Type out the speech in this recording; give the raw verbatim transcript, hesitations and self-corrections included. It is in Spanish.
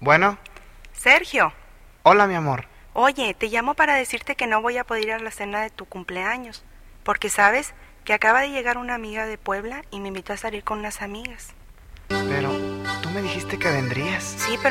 Bueno. Sergio. Hola, mi amor. Oye, te llamo para decirte que no voy a poder ir a la cena de tu cumpleaños, porque sabes que acaba de llegar una amiga de Puebla y me invitó a salir con unas amigas. Pero tú me dijiste que vendrías. Sí, pero